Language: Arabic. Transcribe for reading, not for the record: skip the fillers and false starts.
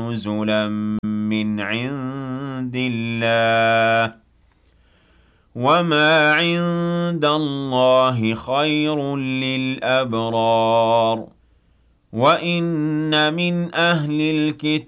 نُزُلًا مِّنْ عِندِ اللَّهِ ۗ وَمَا عِندَ اللَّهِ خَيْرٌ لِّلْأَبْرَارِ وَإِنَّ مِنْ أَهْلِ الْكِتَابِ